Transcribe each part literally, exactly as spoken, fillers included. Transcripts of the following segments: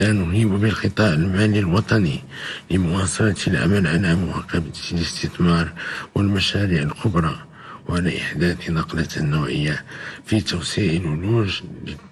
لا نهيب بالقطاع المالي الوطني لمواصلة العمل على مواكبة الاستثمار والمشاريع الكبرى، وعلى إحداث نقلة نوعية في توسيع الولوج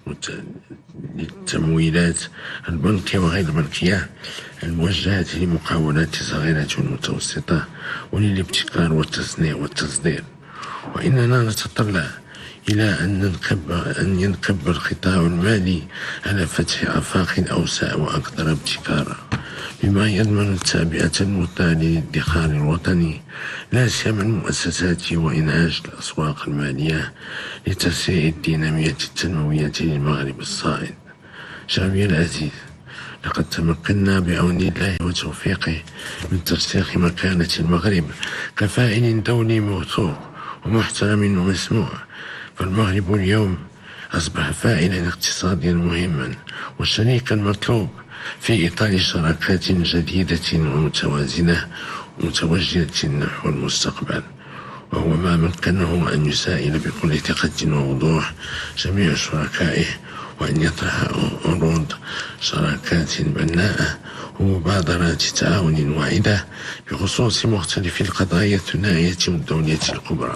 للتمويلات البنكية وغير البنكية الموجهة لمقاولات صغيرة ومتوسطة وللابتكار والتصنيع والتصدير. وإننا نتطلع إلى أن ننكب أن ينكب القطاع المالي على فتح آفاق أوسع وأكثر ابتكارا، بما يضمن التعبئة المثلى للادخار الوطني، لا سيما المؤسسات وإنعاش الأسواق المالية لتسريع الدينامية التنموية للمغرب الصاعد. شعبي العزيز، لقد تمكنا بعون الله وتوفيقه من ترسيخ مكانة المغرب كفاعل دولي موثوق ومحترم ومسموع، فالمغرب اليوم أصبح فاعلا اقتصاديا مهما وشريكا مطلوب في إطار شراكات جديدة ومتوازنة متوجهة نحو المستقبل، وهو ما مكنه أن يسائل بكل ثقة ووضوح جميع شركائه، وأن يطرح عروض شراكات بناءة ومبادرات تعاون واعدة بخصوص مختلف القضايا الثنائية والدولية الكبرى.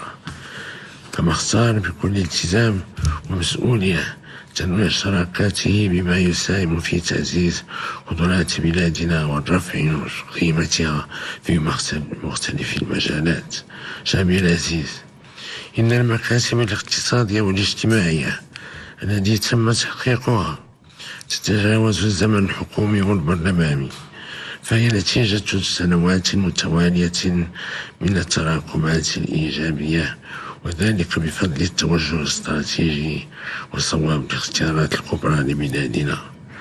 كما اختار بكل التزام ومسؤولية تنويع شراكاته بما يساهم في تعزيز قدرات بلادنا والرفع من قيمتها في مختلف المجالات. شعبي العزيز، إن المكاسب الاقتصادية والاجتماعية التي تم تحقيقها تتجاوز الزمن الحكومي والبرلماني، فهي نتيجة سنوات متوالية من التراكمات الإيجابية، وذلك بفضل التوجه الاستراتيجي وصواب الاختيارات الكبرى لبلادنا.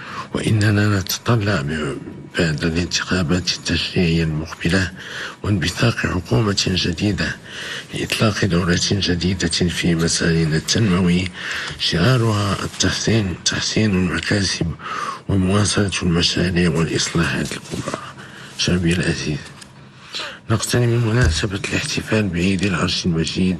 وإننا نتطلع بعد الانتخابات التشريعية المقبلة وانبثاق حكومة جديدة لإطلاق دورة جديدة في مسارنا التنموي شعارها التحسين تحسين المكاسب ومواصلة المشاريع والإصلاحات الكبرى. شعبي العزيز، نغتنم مناسبة الاحتفال بعيد العرش المجيد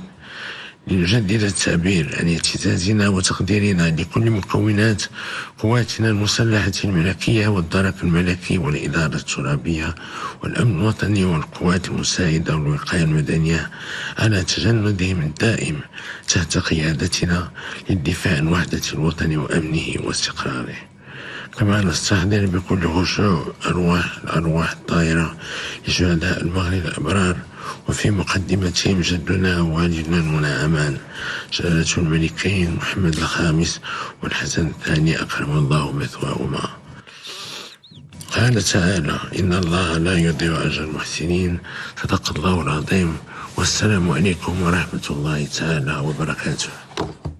لنجدد التعبير عن اعتزازنا وتقديرنا لكل مكونات قواتنا المسلحة الملكية والدرك الملكي والإدارة الترابية والأمن الوطني والقوات المساعدة والوقاية المدنية على تجندهم الدائم تحت قيادتنا للدفاع عن وحدة الوطن وأمنه واستقراره. كما نستحضر بكل خشوع أرواح الأرواح الطاهرة لشهداء المغرب الأبرار، وفي مقدمتهم جدنا ووالدنا المنى أمان جلالة الملكين محمد الخامس والحسن الثاني أكرم الله مثواهما. قال تعالى: إن الله لا يضيع أجر المحسنين. صدق الله العظيم، والسلام عليكم ورحمة الله تعالى وبركاته.